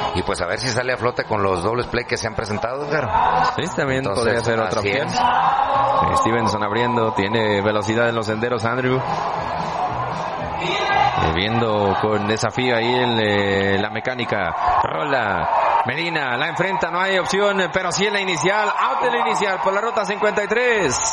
y pues a ver si sale a flote con los dobles play que se han presentado, Edgar. Sí, también Entonces, podría ser otra opción. Stevenson abriendo, tiene velocidad en los senderos Andrew. Viendo con desafío ahí la mecánica. Rola Medina, la enfrenta, no hay opción, pero sí en la inicial, out de la inicial por la ruta 53.